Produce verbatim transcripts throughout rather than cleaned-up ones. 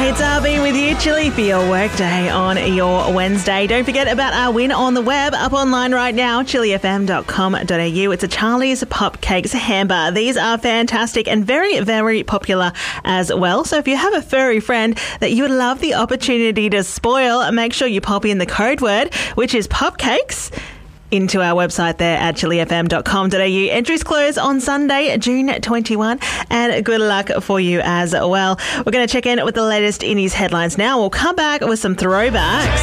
It's uh, being with you, Chili, for your workday on your Wednesday. Don't forget about our win on the web, up online right now, chili f m dot com dot a u. It's a Charlie's Pupcakes hamper. These are fantastic and very, very popular as well. So if you have a furry friend that you would love the opportunity to spoil, make sure you pop in the code word, which is Pupcakes, into our website there at chili f m dot com dot a u. Entries close on Sunday, June twenty-first, and good luck for you as well. We're going to check in with the latest in his headlines now. We'll come back with some throwbacks,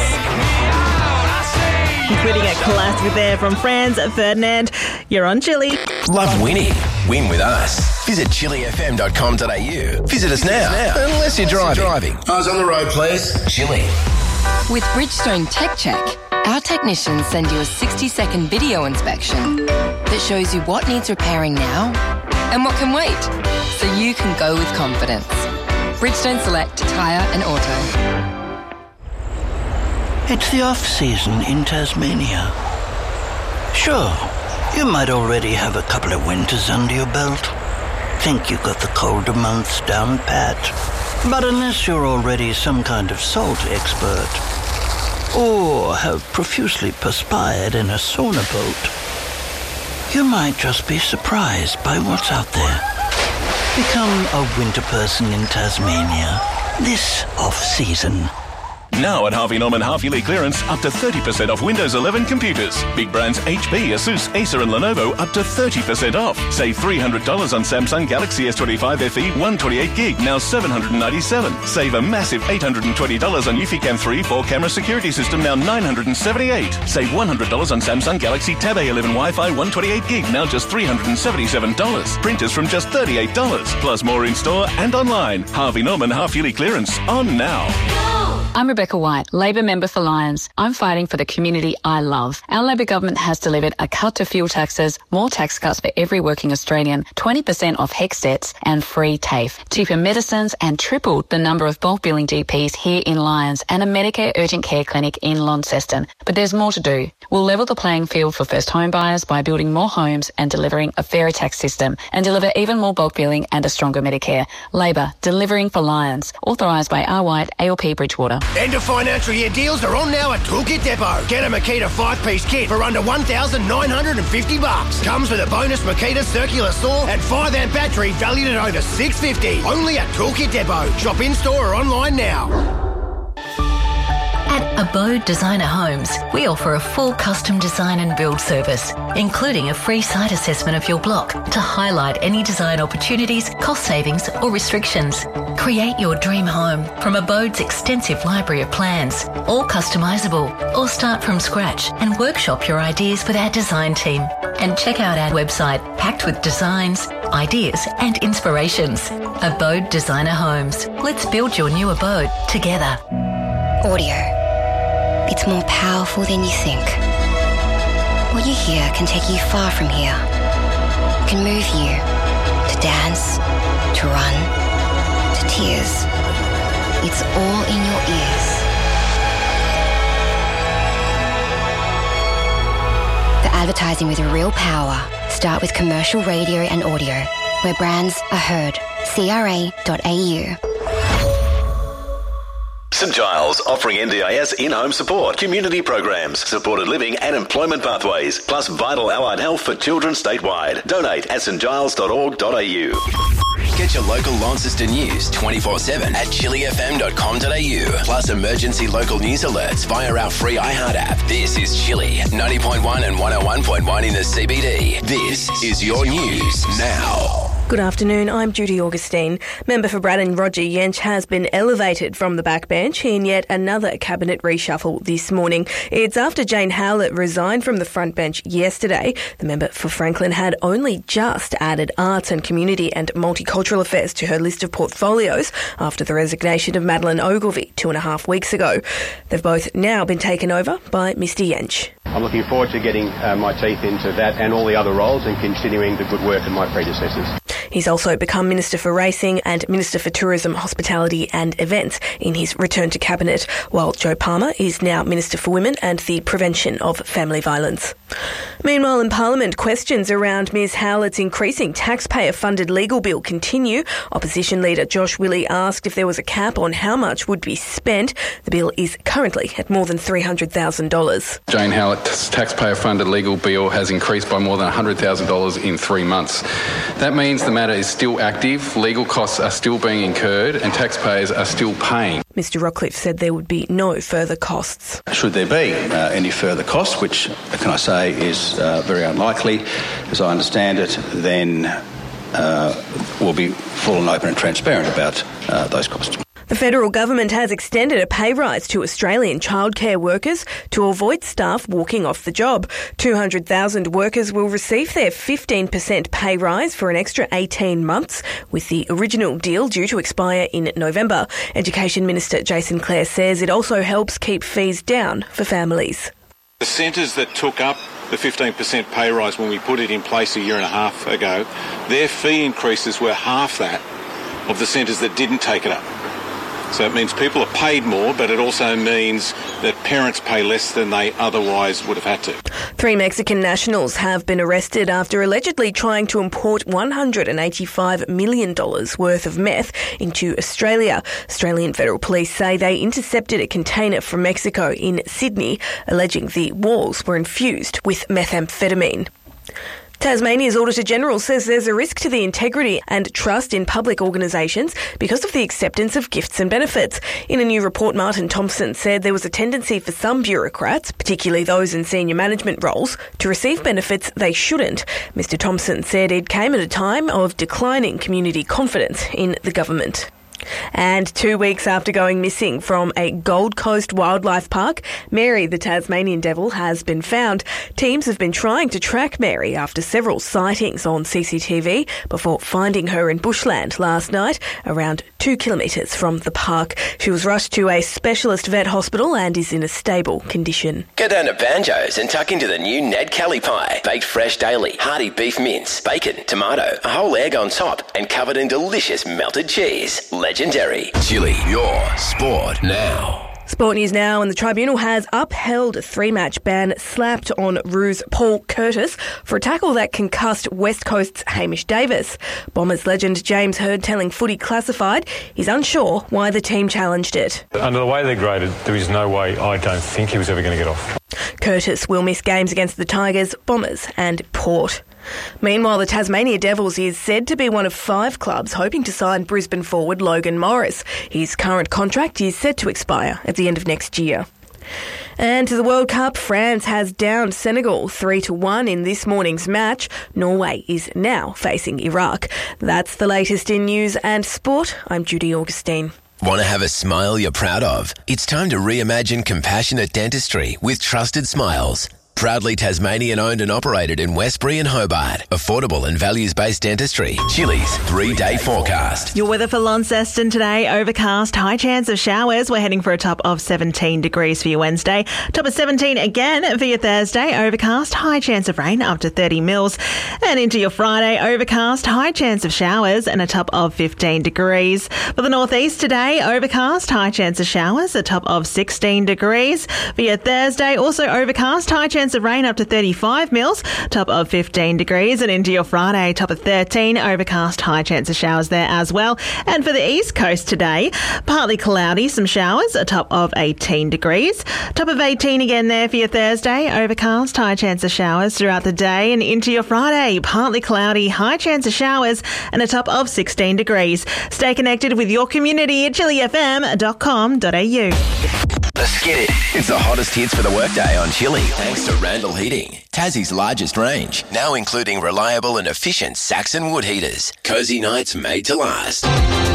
including a classic there from Franz Ferdinand. You're on Chili. Love winning? Win with us. Visit chili f m dot com dot a u. Visit us now, unless you're driving. Eyes on the road, please. Chili. With Bridgestone Tech Check, our technicians send you a sixty-second video inspection that shows you what needs repairing now and what can wait, so you can go with confidence. Bridgestone Select Tyre and Auto. It's the off-season in Tasmania. Sure, you might already have a couple of winters under your belt. Think you've got the colder months down pat. But unless you're already some kind of salt expert, or have profusely perspired in a sauna boat, you might just be surprised by what's out there. Become a winter person in Tasmania this off-season. Now at Harvey Norman half-yearly clearance, up to thirty percent off Windows eleven computers. Big brands H P, Asus, Acer and Lenovo up to thirty percent off. Save three hundred dollars on Samsung Galaxy S twenty-five F E one twenty-eight gig, now seven hundred ninety-seven dollars. Save a massive eight hundred twenty dollars on Eufy three four-camera security system, now nine hundred seventy-eight dollars. Save one hundred dollars on Samsung Galaxy Tab A eleven Wi-Fi one twenty-eight gig, now just three hundred seventy-seven dollars. Printers from just thirty-eight dollars. Plus more in-store and online. Harvey Norman half-yearly clearance on now. I'm Rebecca White, Labor member for Lyons. I'm fighting for the community I love. Our Labor government has delivered a cut to fuel taxes, more tax cuts for every working Australian, twenty percent off HECS debts and free TAFE, cheaper medicines and tripled the number of bulk billing G Ps here in Lyons and a Medicare urgent care clinic in Launceston. But there's more to do. We'll level the playing field for first home buyers by building more homes and delivering a fairer tax system and deliver even more bulk billing and a stronger Medicare. Labor, delivering for Lyons. Authorised by R. White, A L P Bridgewater. End of financial year deals are on now at Toolkit Depot. Get a Makita five-piece kit for under one thousand nine hundred fifty bucks. Comes with a bonus Makita circular saw and five amp battery valued at over six hundred fifty dollars. Only at Toolkit Depot. Shop in-store or online now. At Abode Designer Homes, we offer a full custom design and build service, including a free site assessment of your block to highlight any design opportunities, cost savings or restrictions. Create your dream home from Abode's extensive library of plans, all customisable, or start from scratch and workshop your ideas with our design team. And check out our website packed with designs, ideas and inspirations. Abode Designer Homes. Let's build your new abode together. Audio. It's more powerful than you think. What you hear can take you far from here. It can move you to dance, to run, to tears. It's all in your ears. The advertising with real power. Start with commercial radio and audio, where brands are heard. C R A dot A U. St Giles offering N D I S in-home support, community programs, supported living and employment pathways, plus vital allied health for children statewide. Donate at st giles dot org dot a u. Get your local Launceston news twenty-four seven at chili f m dot com dot a u. Plus emergency local news alerts via our free iHeart app. This is Chili, ninety point one and one oh one point one in the C B D. This is your news now. Good afternoon, I'm Judy Augustine. Member for Braddon Roger Yench has been elevated from the backbench in yet another cabinet reshuffle this morning. It's after Jane Howlett resigned from the front bench yesterday. The member for Franklin had only just added arts and community and multicultural affairs to her list of portfolios after the resignation of Madeline Ogilvie two and a half weeks ago. They've both now been taken over by Mister Yench. I'm looking forward to getting uh, my teeth into that and all the other roles and continuing the good work of my predecessors. He's also become Minister for Racing and Minister for Tourism, Hospitality and Events in his return to Cabinet, while Joe Palmer is now Minister for Women and the Prevention of Family Violence. Meanwhile, in Parliament, questions around Ms Howlett's increasing taxpayer-funded legal bill continue. Opposition leader Josh Willey asked if there was a cap on how much would be spent. The bill is currently at more than three hundred thousand dollars. Jane Howlett's taxpayer-funded legal bill has increased by more than one hundred thousand dollars in three months. That means the matter is still active, legal costs are still being incurred and taxpayers are still paying. Mr Rockcliffe said there would be no further costs. Should there be uh, any further costs, which, can I say, is uh, very unlikely, as I understand it, then uh, we'll be full and open and transparent about uh, those costs. The federal government has extended a pay rise to Australian childcare workers to avoid staff walking off the job. two hundred thousand workers will receive their fifteen percent pay rise for an extra eighteen months, with the original deal due to expire in November. Education Minister Jason Clare says it also helps keep fees down for families. The centres that took up the fifteen percent pay rise when we put it in place a year and a half ago, their fee increases were half that of the centres that didn't take it up. So it means people are paid more, but it also means that parents pay less than they otherwise would have had to. Three Mexican nationals have been arrested after allegedly trying to import one hundred eighty-five million dollars worth of meth into Australia. Australian Federal Police say they intercepted a container from Mexico in Sydney, alleging the walls were infused with methamphetamine. Tasmania's Auditor-General says there's a risk to the integrity and trust in public organisations because of the acceptance of gifts and benefits. In a new report, Martin Thompson said there was a tendency for some bureaucrats, particularly those in senior management roles, to receive benefits they shouldn't. Mr Thompson said it came at a time of declining community confidence in the government. And two weeks after going missing from a Gold Coast wildlife park, Mary the Tasmanian devil has been found. Teams have been trying to track Mary after several sightings on C C T V before finding her in bushland last night, around two kilometres from the park. She was rushed to a specialist vet hospital and is in a stable condition. Go down to Banjo's and tuck into the new Ned Kelly pie. Baked fresh daily, hearty beef mince, bacon, tomato, a whole egg on top, and covered in delicious melted cheese. Legendary. Chili, your sport now. Sport news now, and the Tribunal has upheld a three-match ban slapped on Roos Paul Curtis for a tackle that concussed West Coast's Hamish Davis. Bombers legend James Hird telling Footy Classified he's unsure why the team challenged it. Under the way they're graded, there is no way I don't think he was ever going to get off. Curtis will miss games against the Tigers, Bombers and Port. Meanwhile, the Tasmania Devils is said to be one of five clubs hoping to sign Brisbane forward Logan Morris. His current contract is set to expire at the end of next year. And to the World Cup, France has downed Senegal three to one in this morning's match. Norway is now facing Iraq. That's the latest in news and sport. I'm Judy Augustine. Want to have a smile you're proud of? It's time to reimagine compassionate dentistry with Trusted Smiles. Proudly Tasmanian owned and operated in Westbury and Hobart. Affordable and values-based dentistry. Chili's three-day forecast. Your weather for Launceston today, overcast, high chance of showers. We're heading for a top of seventeen degrees for your Wednesday. Top of seventeen again for your Thursday, overcast, high chance of rain up to thirty mils. And into your Friday, overcast, high chance of showers and a top of fifteen degrees. For the northeast today, overcast, high chance of showers, a top of sixteen degrees. For your Thursday, also overcast, high chance of rain up to thirty-five mils, top of fifteen degrees. And into your Friday, top of thirteen, overcast, high chance of showers there as well. And for the east coast today, partly cloudy, some showers, a top of eighteen degrees. Top of eighteen again there for your Thursday, overcast, high chance of showers throughout the day. And into your Friday, partly cloudy, high chance of showers and a top of sixteen degrees. Stay connected with your community at chili f m dot com dot a u. Let's get it. It's the hottest hits for the workday on Chili, thanks to Randall Heating, Tassie's largest range, now including reliable and efficient Saxon wood heaters. Cozy nights made to last.